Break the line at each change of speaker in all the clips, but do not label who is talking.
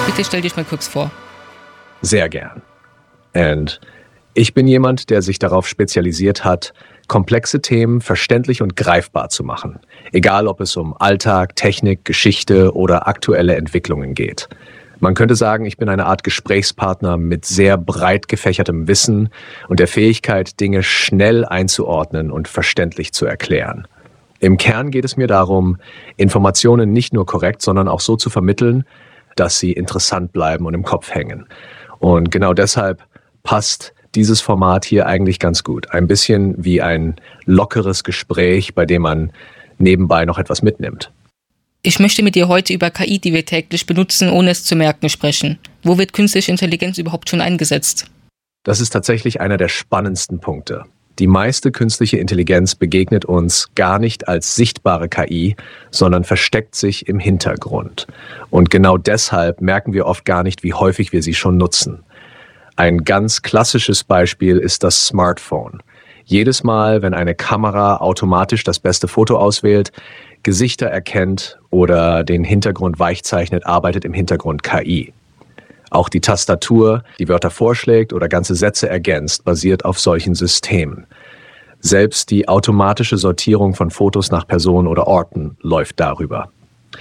Bitte stell dich mal kurz vor.
Sehr gern. Und ich bin jemand, der sich darauf spezialisiert hat, komplexe Themen verständlich und greifbar zu machen. Egal, ob es um Alltag, Technik, Geschichte oder aktuelle Entwicklungen geht. Man könnte sagen, ich bin eine Art Gesprächspartner mit sehr breit gefächertem Wissen und der Fähigkeit, Dinge schnell einzuordnen und verständlich zu erklären. Im Kern geht es mir darum, Informationen nicht nur korrekt, sondern auch so zu vermitteln, dass sie interessant bleiben und im Kopf hängen. Und genau deshalb passt dieses Format hier eigentlich ganz gut. Ein bisschen wie ein lockeres Gespräch, bei dem man nebenbei noch etwas mitnimmt.
Ich möchte mit dir heute über KI, die wir täglich benutzen, ohne es zu merken, sprechen. Wo wird künstliche Intelligenz überhaupt schon eingesetzt?
Das ist tatsächlich einer der spannendsten Punkte. Die meiste künstliche Intelligenz begegnet uns gar nicht als sichtbare KI, sondern versteckt sich im Hintergrund. Und genau deshalb merken wir oft gar nicht, wie häufig wir sie schon nutzen. Ein ganz klassisches Beispiel ist das Smartphone. Jedes Mal, wenn eine Kamera automatisch das beste Foto auswählt, Gesichter erkennt oder den Hintergrund weichzeichnet, arbeitet im Hintergrund KI. Auch die Tastatur, die Wörter vorschlägt oder ganze Sätze ergänzt, basiert auf solchen Systemen. Selbst die automatische Sortierung von Fotos nach Personen oder Orten läuft darüber.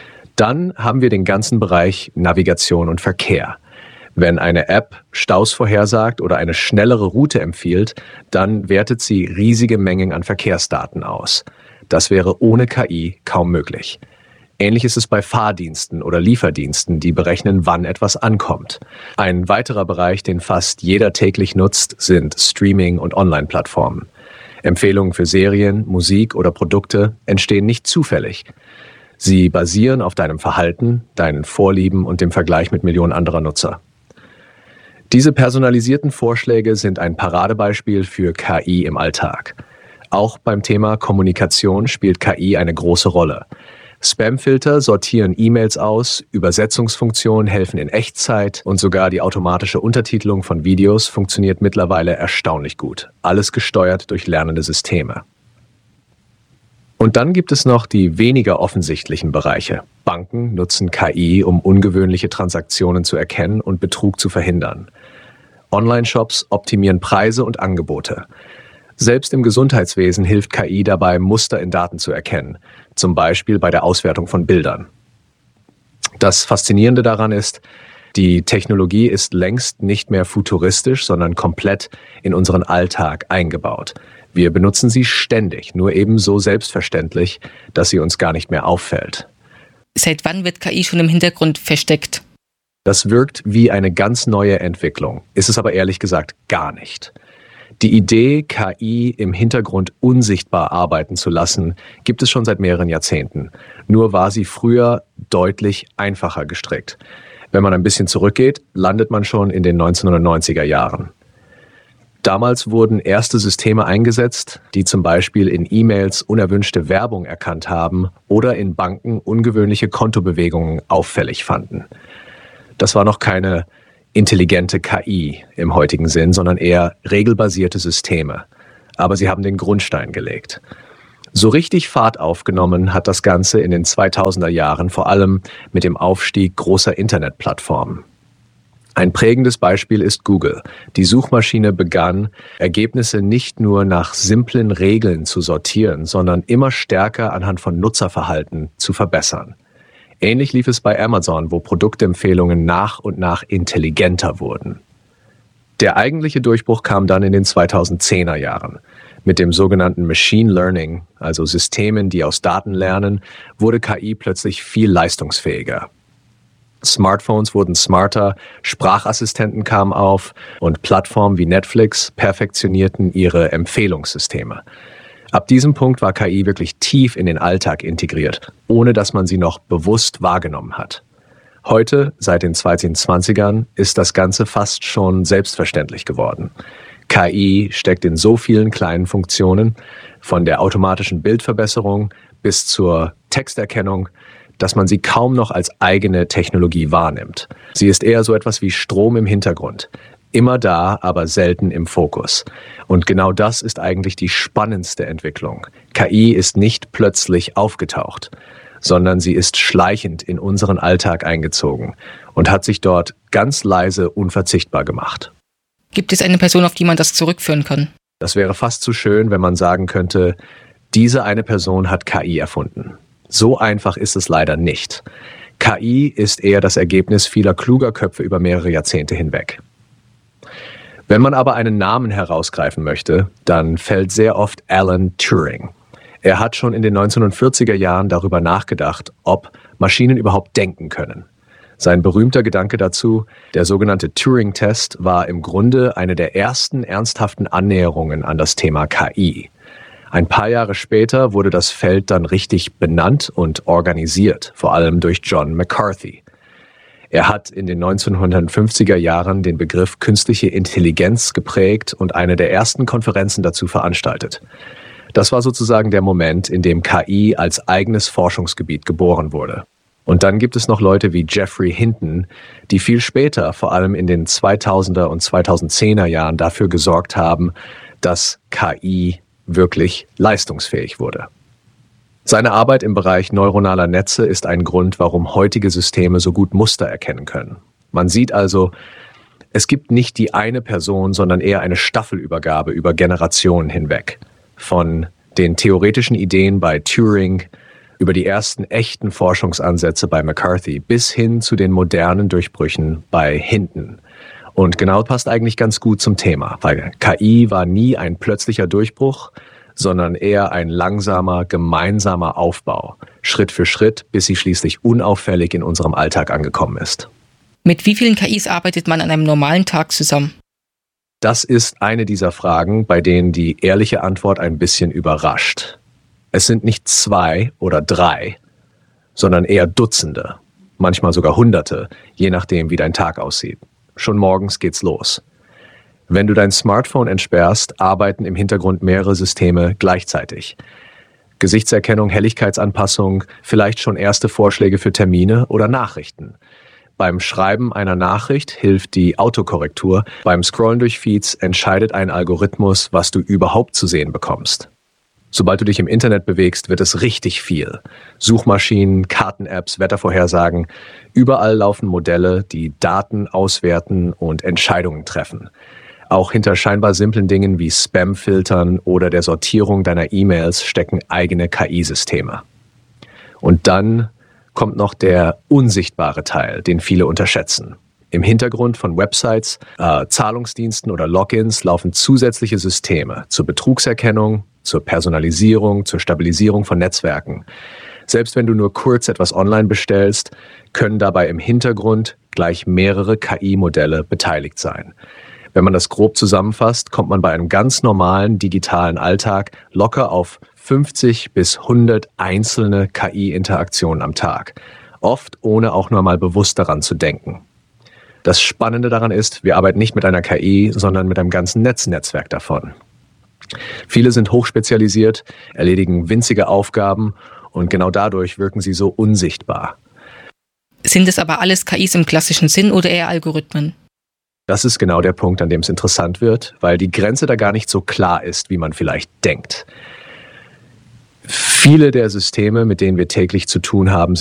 Dann haben wir den ganzen Bereich Navigation und Verkehr. Wenn eine App Staus vorhersagt oder eine schnellere Route empfiehlt, dann wertet sie riesige Mengen an Verkehrsdaten aus. Das wäre ohne KI kaum möglich. Ähnlich ist es bei Fahrdiensten oder Lieferdiensten, die berechnen, wann etwas ankommt. Ein weiterer Bereich, den fast jeder täglich nutzt, sind Streaming- und Online-Plattformen. Empfehlungen für Serien, Musik oder Produkte entstehen nicht zufällig. Sie basieren auf deinem Verhalten, deinen Vorlieben und dem Vergleich mit Millionen anderer Nutzer. Diese personalisierten Vorschläge sind ein Paradebeispiel für KI im Alltag. Auch beim Thema Kommunikation spielt KI eine große Rolle. Spamfilter sortieren E-Mails aus, Übersetzungsfunktionen helfen in Echtzeit und sogar die automatische Untertitelung von Videos funktioniert mittlerweile erstaunlich gut. Alles gesteuert durch lernende Systeme. Und dann gibt es noch die weniger offensichtlichen Bereiche. Banken nutzen KI, um ungewöhnliche Transaktionen zu erkennen und Betrug zu verhindern. Online-Shops optimieren Preise und Angebote. Selbst im Gesundheitswesen hilft KI dabei, Muster in Daten zu erkennen, zum Beispiel bei der Auswertung von Bildern. Das Faszinierende daran ist, die Technologie ist längst nicht mehr futuristisch, sondern komplett in unseren Alltag eingebaut. Wir benutzen sie ständig, nur eben so selbstverständlich, dass sie uns gar nicht mehr auffällt.
Seit wann wird KI schon im Hintergrund versteckt?
Das wirkt wie eine ganz neue Entwicklung, ist es aber ehrlich gesagt gar nicht. Die Idee, KI im Hintergrund unsichtbar arbeiten zu lassen, gibt es schon seit mehreren Jahrzehnten. Nur war sie früher deutlich einfacher gestrickt. Wenn man ein bisschen zurückgeht, landet man schon in den 1990er Jahren. Damals wurden erste Systeme eingesetzt, die zum Beispiel in E-Mails unerwünschte Werbung erkannt haben oder in Banken ungewöhnliche Kontobewegungen auffällig fanden. Das war noch keine intelligente KI im heutigen Sinn, sondern eher regelbasierte Systeme. Aber sie haben den Grundstein gelegt. So richtig Fahrt aufgenommen hat das Ganze in den 2000er Jahren, vor allem mit dem Aufstieg großer Internetplattformen. Ein prägendes Beispiel ist Google. Die Suchmaschine begann, Ergebnisse nicht nur nach simplen Regeln zu sortieren, sondern immer stärker anhand von Nutzerverhalten zu verbessern. Ähnlich lief es bei Amazon, wo Produktempfehlungen nach und nach intelligenter wurden. Der eigentliche Durchbruch kam dann in den 2010er Jahren. Mit dem sogenannten Machine Learning, also Systemen, die aus Daten lernen, wurde KI plötzlich viel leistungsfähiger. Smartphones wurden smarter, Sprachassistenten kamen auf und Plattformen wie Netflix perfektionierten ihre Empfehlungssysteme. Ab diesem Punkt war KI wirklich tief in den Alltag integriert, ohne dass man sie noch bewusst wahrgenommen hat. Heute, seit den 2020ern, ist das Ganze fast schon selbstverständlich geworden. KI steckt in so vielen kleinen Funktionen, von der automatischen Bildverbesserung bis zur Texterkennung, dass man sie kaum noch als eigene Technologie wahrnimmt. Sie ist eher so etwas wie Strom im Hintergrund. Immer da, aber selten im Fokus. Und genau das ist eigentlich die spannendste Entwicklung. KI ist nicht plötzlich aufgetaucht. sondern sie ist schleichend in unseren Alltag eingezogen und hat sich dort ganz leise unverzichtbar gemacht.
Gibt es eine Person, auf die man das zurückführen kann?
Das wäre fast zu schön, wenn man sagen könnte, diese eine Person hat KI erfunden. So einfach ist es leider nicht. KI ist eher das Ergebnis vieler kluger Köpfe über mehrere Jahrzehnte hinweg. Wenn man aber einen Namen herausgreifen möchte, dann fällt sehr oft Alan Turing. Er hat schon in den 1940er Jahren darüber nachgedacht, ob Maschinen überhaupt denken können. Sein berühmter Gedanke dazu, der sogenannte Turing-Test, war im Grunde eine der ersten ernsthaften Annäherungen an das Thema KI. Ein paar Jahre später wurde das Feld dann richtig benannt und organisiert, vor allem durch John McCarthy. Er hat in den 1950er Jahren den Begriff künstliche Intelligenz geprägt und eine der ersten Konferenzen dazu veranstaltet. Das war sozusagen der Moment, in dem KI als eigenes Forschungsgebiet geboren wurde. Und dann gibt es noch Leute wie Geoffrey Hinton, die viel später, vor allem in den 2000er und 2010er Jahren, dafür gesorgt haben, dass KI wirklich leistungsfähig wurde. Seine Arbeit im Bereich neuronaler Netze ist ein Grund, warum heutige Systeme so gut Muster erkennen können. Man sieht also, es gibt nicht die eine Person, sondern eher eine Staffelübergabe über Generationen hinweg. Von den theoretischen Ideen bei Turing über die ersten echten Forschungsansätze bei McCarthy bis hin zu den modernen Durchbrüchen bei Hinton. Und genau passt eigentlich ganz gut zum Thema, weil KI war nie ein plötzlicher Durchbruch, sondern eher ein langsamer, gemeinsamer Aufbau, Schritt für Schritt, bis sie schließlich unauffällig in unserem Alltag angekommen ist.
Mit wie vielen KIs arbeitet man an einem normalen Tag zusammen?
Das ist eine dieser Fragen, bei denen die ehrliche Antwort ein bisschen überrascht. Es sind nicht 2 oder 3, sondern eher Dutzende, manchmal sogar Hunderte, je nachdem, wie dein Tag aussieht. Schon morgens geht's los. Wenn du dein Smartphone entsperrst, arbeiten im Hintergrund mehrere Systeme gleichzeitig. Gesichtserkennung, Helligkeitsanpassung, vielleicht schon erste Vorschläge für Termine oder Nachrichten. Beim Schreiben einer Nachricht hilft die Autokorrektur. Beim Scrollen durch Feeds entscheidet ein Algorithmus, was du überhaupt zu sehen bekommst. Sobald du dich im Internet bewegst, wird es richtig viel. Suchmaschinen, Karten-Apps, Wettervorhersagen. Überall laufen Modelle, die Daten auswerten und Entscheidungen treffen. Auch hinter scheinbar simplen Dingen wie Spam-Filtern oder der Sortierung deiner E-Mails stecken eigene KI-Systeme. Und dann kommt noch der unsichtbare Teil, den viele unterschätzen. Im Hintergrund von Websites, Zahlungsdiensten oder Logins laufen zusätzliche Systeme zur Betrugserkennung, zur Personalisierung, zur Stabilisierung von Netzwerken. Selbst wenn du nur kurz etwas online bestellst, können dabei im Hintergrund gleich mehrere KI-Modelle beteiligt sein. Wenn man das grob zusammenfasst, kommt man bei einem ganz normalen digitalen Alltag locker auf 50 bis 100 einzelne KI-Interaktionen am Tag, oft ohne auch nur mal bewusst daran zu denken. Das Spannende daran ist, wir arbeiten nicht mit einer KI, sondern mit einem ganzen Netzwerk davon. Viele sind hochspezialisiert, erledigen winzige Aufgaben und genau dadurch wirken sie so unsichtbar.
Sind es aber alles KIs im klassischen Sinn oder eher Algorithmen?
Das ist genau der Punkt, an dem es interessant wird, weil die Grenze da gar nicht so klar ist, wie man vielleicht denkt. Viele der Systeme, mit denen wir täglich zu tun haben,